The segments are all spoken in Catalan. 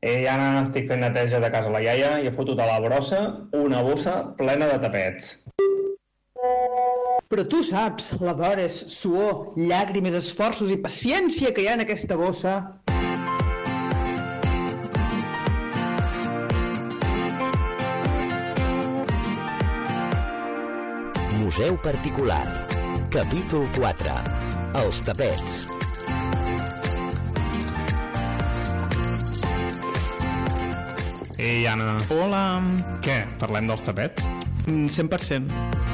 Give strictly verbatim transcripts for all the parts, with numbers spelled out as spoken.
I ara estic fent neteja de casa la iaia i he fotut a la brossa una bossa plena de tapets. Però tu saps la d'hores, suor, llàgrimes, esforços i paciència que hi ha en aquesta bossa? Museu particular. Capítol quatre. Els tapets. Ei, Anna. Hola. Què? Parlem dels tapets? Mm, cent per cent.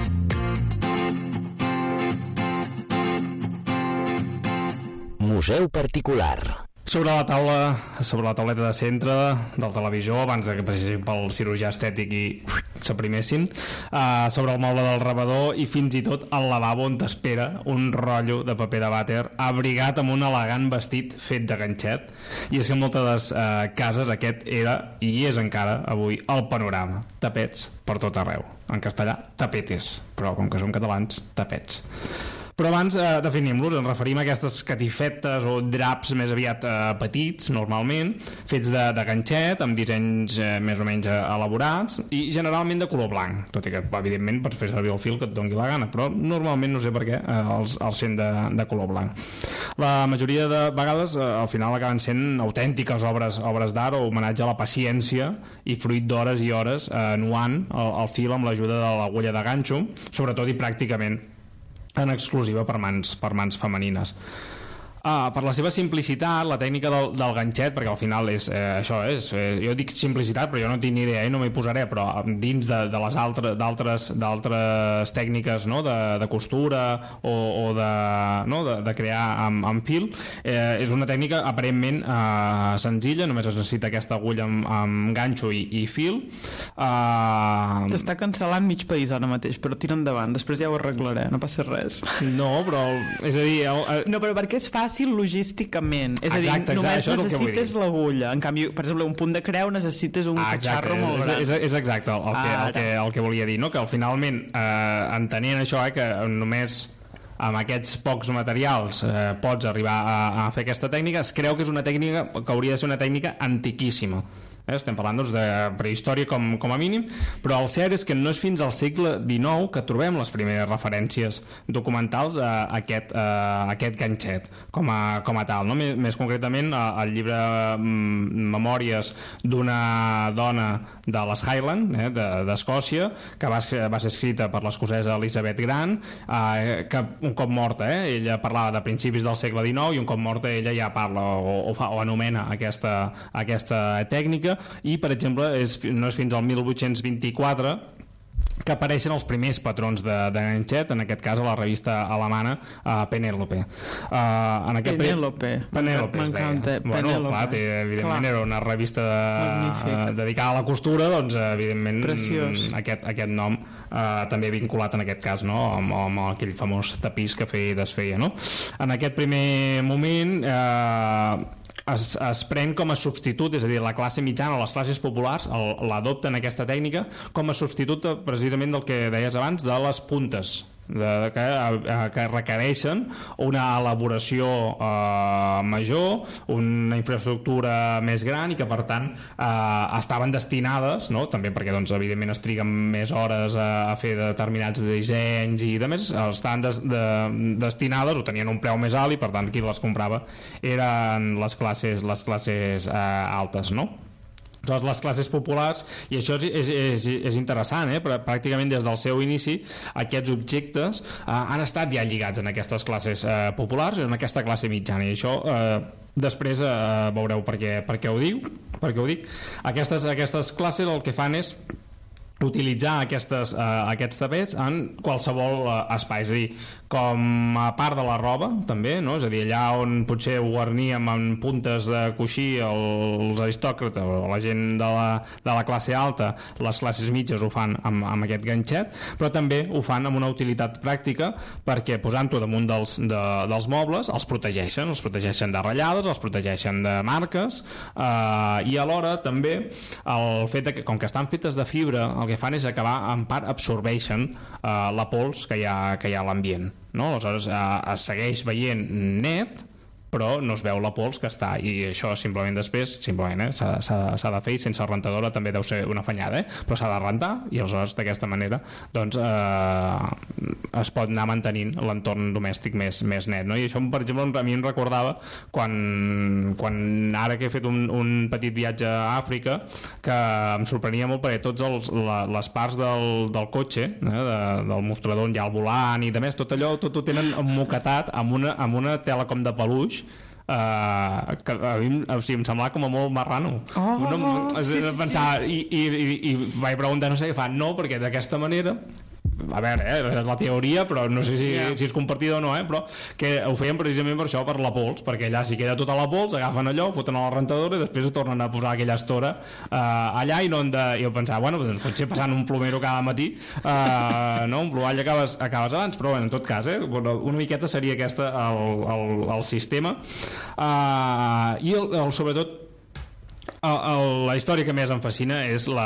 Museu particular. Sobre la taula, sobre la tauleta de centre del televisor, abans de que passessin pel cirurgià estètic i s'aprimessin, uh, sobre el moble del rebedor i fins i tot al lavabo on t'espera un rotllo de paper de vàter abrigat amb un elegant vestit fet de ganxet. I és que en moltes uh, cases aquest era i és encara avui el panorama. Tapets per tot arreu. En castellà, tapetes, però com que som catalans, tapets. Però abans eh, definim-los, ens referim a aquestes catifetes o draps més aviat eh, petits, normalment, fets de, de ganxet, amb dissenys eh, més o menys eh, elaborats, i generalment de color blanc, tot i que, evidentment, pots fer servir el fil que et doni la gana, però normalment, no sé per què, eh, els, els fem de, de color blanc. La majoria de vegades, eh, al final, acaben sent autèntiques obres, obres d'art o homenatge a la paciència i fruit d'hores i hores eh, nuant el, el fil amb l'ajuda de l'agulla de ganxo, sobretot i pràcticament en exclusiva per mans, per mans femenines. Uh, per la seva simplicitat, la tècnica del, del ganxet, perquè al final és eh, això, és, eh, jo dic simplicitat però jo no tinc ni idea i eh, no m'hi posaré, però dins de, de les altres d'altres d'altres tècniques, no? de, de costura o, o de, no? de, de crear amb, amb fil, eh, és una tècnica aparentment eh, senzilla, només es necessita aquesta agulla amb, amb ganxo i, i fil. uh... T'està cancel·lant mig país ara mateix, però tira endavant, després ja ho arreglaré, no passa res. No, però és a dir el, el... no, però perquè és fàcil logísticament, és exacte, a dir, només exacte, necessites l'agulla, en canvi, per exemple, un punt de creu necessites un ah, catxarro molt és, gran. És, és exacte el, el, que, el, que, el que volia dir, no? Que al finalment eh, entenent això, eh, que només amb aquests pocs materials eh, pots arribar a, a fer aquesta tècnica, es creu que és una tècnica que hauria de ser una tècnica antiquíssima. Eh, estem parlant doncs, de prehistòria com, com a mínim, però el cert és que no és fins al segle dinou que trobem les primeres referències documentals a aquest, a aquest ganxet com a, com a tal, no? Més, més concretament el llibre mm, Memòries d'una dona de les Highland, eh, d'Escòcia, que va, va ser escrita per l'escocesa Elizabeth Grant, eh, que un cop morta, eh, ella parlava de principis del segle dinou i un cop morta ella ja parla o, o, fa, o anomena aquesta, aquesta tècnica. I per exemple és, no és fins al mil vuit-cents vint-i-quatre que apareixen els primers patrons de, de ganxet, en aquest cas a la revista alemana uh, Penélope. Uh, en aquest Penélope. Penélope m'encanta. Bueno, clar, té, evidentment clar. Era una revista de, uh, dedicada a la costura, doncs evidentment aquest, aquest nom uh, també vinculat en aquest cas, no? amb, amb aquell famós tapís que feia i desfeia, no? En aquest primer moment eh, Es, es pren com a substitut, és a dir, la classe mitjana o les classes populars l'adopten aquesta tècnica com a substitut precisament del que deies abans de les puntes de, de, que, que requereixen una elaboració eh, major, una infraestructura més gran i que per tant eh, estaven destinades, no? També perquè doncs, evidentment es triguen més hores a, a fer determinats dissenys i de més, estaven des, de, destinades o tenien un preu més alt i per tant qui les comprava eren les classes, les classes eh, altes, no? Totes les classes populars, i això és, és, és, és interessant, eh? Però pràcticament des del seu inici aquests objectes eh, han estat ja lligats en aquestes classes eh, populars, en aquesta classe mitjana, i això eh, després eh, veureu per què, per què ho diu, per què ho dic. Aquestes, aquestes classes el que fan és utilitzar aquestes, eh, aquests tapets en qualsevol eh, espai, és a dir, com a part de la roba també, no? És a dir, allà on potser ho guarníem amb puntes de coixí els aristòcrates o la gent de la, de la classe alta, les classes mitges ho fan amb, amb aquest ganxet, però també ho fan amb una utilitat pràctica perquè posant-ho damunt dels, de, dels mobles els protegeixen, els protegeixen de ratllades, els protegeixen de marques eh, i alhora també el fet que com que estan fetes de fibra el que fan és acabar, en part absorbeixen eh, la pols que hi ha, que hi ha a l'ambient, no? Aleshores eh, es segueix veient net però no es veu la pols que està, i això simplement després simplement eh, s'ha, s'ha, s'ha de fer, i sense rentadora també deu ser una fanyada, eh? Però s'ha de rentar, i aleshores d'aquesta manera doncs eh, es pot anar mantenint l'entorn domèstic més, més net, no? I això per exemple a mi em recordava quan, quan ara que he fet un, un petit viatge a Àfrica, que em sorprenia molt perquè tots els, la, les parts del, del cotxe, eh, de, del mostrador on hi ha el volant i de més, tot allò tot ho tenen emmoquetat amb una, amb una tela com de peluix. Uh, que a mi o sigui, em semblava com a molt marrano. Oh, no, sí, sí, pensar, sí. I, i, i, i vaig preguntar, no sé què fan, no, perquè d'aquesta manera, a veure, eh, és la teoria, però no sé si, yeah. si és compartida o no, eh, però que ho feien precisament per això, per la pols, perquè allà si queda tota la pols, agafen allò, foten a la rentadora i després tornen a posar aquella estora uh, allà, i no han de... I jo pensava, bueno, doncs potser passant un plomero cada matí, uh, no, un plomall acabes, acabes abans, però bueno, en tot cas, eh, una miqueta seria aquesta el, el, el sistema. Uh, I el, el, sobretot el, el, la història que més em fascina és la,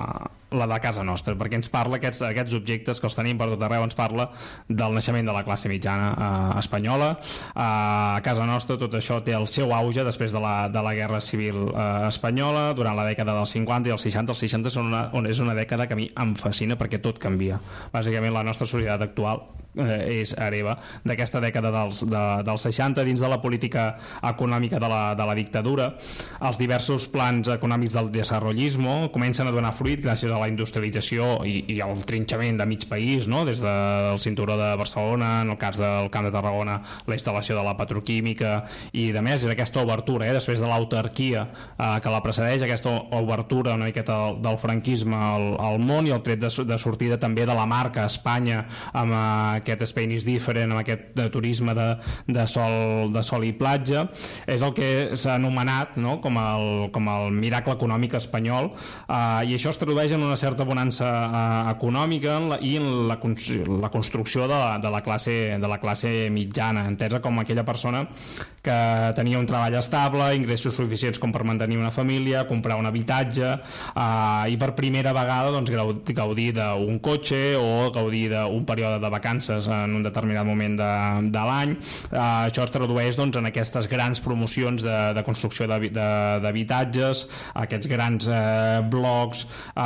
la de casa nostra, perquè ens parla aquests, aquests objectes que els tenim per tot arreu, ens parla del naixement de la classe mitjana eh, espanyola. Eh, a casa nostra tot això té el seu auge després de la, de la Guerra Civil eh, espanyola, durant la dècada dels cinquanta i els seixanta. Els seixanta són una, on és una dècada que a mi em fascina perquè tot canvia. Bàsicament la nostra societat actual eh, és hereva d'aquesta dècada dels, de, dels seixanta. Dins de la política econòmica de la, de la dictadura, els diversos plans econòmics del desenvolupisme comencen a donar fruit gràcies a la industrialització i, i el trinxament de mig país, no? Des del cinturó de Barcelona, en el cas del Camp de Tarragona, la instal·lació de la petroquímica i de més, és aquesta obertura, eh? Després de l'autarquia eh, que la precedeix, aquesta obertura una miqueta del, del franquisme al, al món, i el tret de, de sortida també de la marca Espanya, amb eh, aquest Spain is different, amb aquest de turisme de, de, sol, de sol i platja, és el que s'ha anomenat, no? com, el, com el miracle econòmic espanyol, eh, i això es tradueix en una certa bonança eh, econòmica en la, i en la, la construcció de la, de, la classe, de la classe mitjana, entesa com aquella persona que tenia un treball estable, ingressos suficients com per mantenir una família, comprar un habitatge eh, i per primera vegada doncs, gaudir d'un cotxe o gaudir d'un període de vacances en un determinat moment de, de l'any. Eh, això es tradueix doncs, en aquestes grans promocions de, de construcció d'habitatges, aquests grans eh, blocs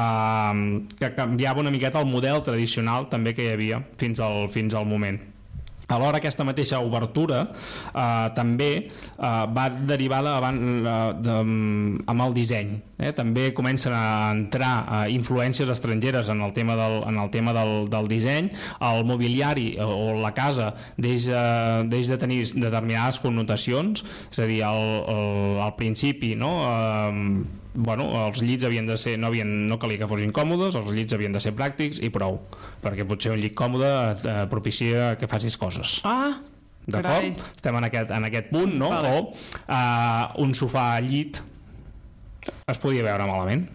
eh, que canviava una miqueta el model tradicional també que hi havia fins al, fins al moment. Alhora aquesta mateixa obertura eh, també eh, va derivada avant, eh, de, amb el disseny, eh? També comencen a entrar eh, influències estrangeres en el tema del, en el tema del, del disseny. El mobiliari o, o la casa deix, eh, deix de tenir determinades connotacions, és a dir, al, al, al principi, no? Eh, bueno, els llits havien de ser, no, havien, no calia que fossin còmodes, els llits havien de ser pràctics i prou, perquè potser un llit còmode eh, propicia que facis coses. Ah, d'acord? Estem en aquest, en aquest punt, no? Vale. O eh, un sofà llit es podia veure malament,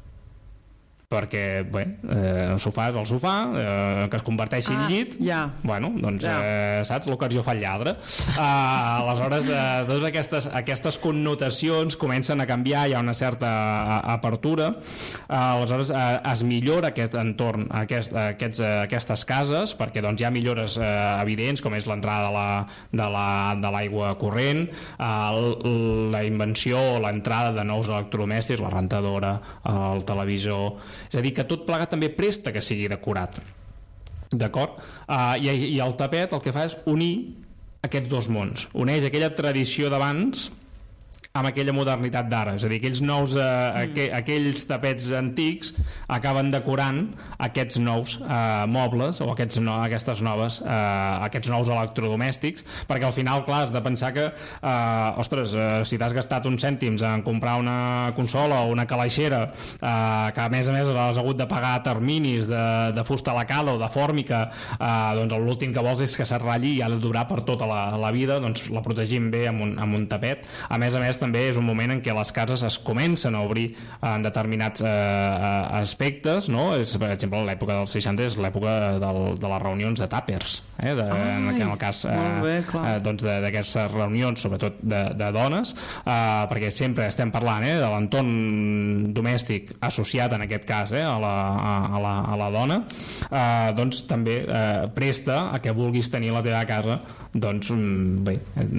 perquè bé, eh, el sofà és el sofà, eh, que es converteixi ah, en llit, ja. Bueno, doncs ja. eh, saps, l'ocasió fa el lladre. eh, aleshores eh, totes aquestes, aquestes connotacions comencen a canviar, hi ha una certa apertura, eh, aleshores eh, es millora aquest entorn, aquest, aquests, aquestes cases, perquè doncs hi ha millores eh, evidents, com és l'entrada de la, de la, de l'aigua corrent, eh, la invenció o l'entrada de nous electrodomèstics, la rentadora, el televisor. És a dir, que tot plegat també presta que sigui decorat, d'acord? Uh, i, i el tapet el que fa és unir aquests dos mons, uneix aquella tradició d'abans amb aquella modernitat d'ara, és a dir, aquells nous eh, aqu aquells tapets antics acaben decorant aquests nous eh, mobles o aquests no, aquestes noves eh, aquests nous electrodomèstics, perquè al final, clar, has de pensar que eh, ostres, eh, si t'has gastat uns cèntims en comprar una consola o una calaixera eh, que a més a més has hagut de pagar terminis de, de fusta lacada o de fòrmica, eh, doncs l'últim que vols és que se't ratlli i ha de durar per tota la, la vida, doncs la protegim bé amb un, amb un tapet. A més a més també és un moment en què les cases es comencen a obrir en determinats eh, aspectes, no? És, per exemple, l'època dels seixanta és l'època del, de les reunions de tàpers, eh? de, Ai, en, en el cas eh, eh, doncs d'aquestes reunions, sobretot de, de dones, eh, perquè sempre estem parlant eh, de l'entorn domèstic associat en aquest cas eh, a, la, a, la, a la dona, eh, doncs també eh, presta a que vulguis tenir la teva casa doncs bé,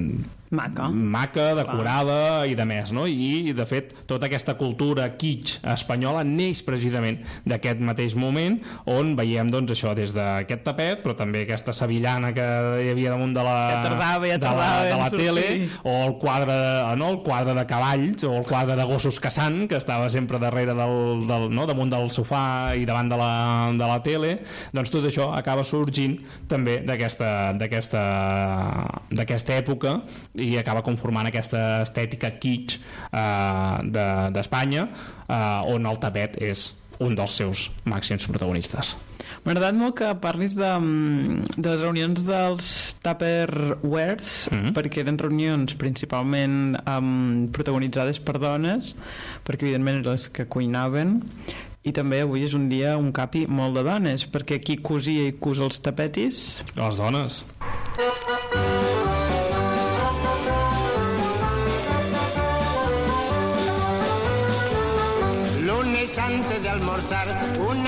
maca, maca decorada i de més, no? I, de fet, tota aquesta cultura kitsch espanyola neix precisament d'aquest mateix moment on veiem, doncs, això, des d'aquest tapet, però també aquesta sevillana que hi havia damunt de la, ja tardava, ja tardava de la, de la tele, o el quadre, no? el quadre de cavalls, o el quadre de gossos caçant, que estava sempre darrere del, del, no? damunt del sofà i davant de la, de la tele. Doncs tot això acaba sorgint també d'aquesta d'aquesta d'aquesta època i acaba conformant aquesta estètica kitsch eh, d'Espanya, eh, on el tapet és un dels seus màxims protagonistes. M'ha agradat molt que parlis de, de les reunions dels Tupperwares, mm-hmm. perquè eren reunions principalment um, protagonitzades per dones, perquè evidentment eren les que cuinaven, i també avui és un dia, un capi, molt de dones, perquè qui cosia i cus els tapetis? Les dones. Lunes antes de almorzar, una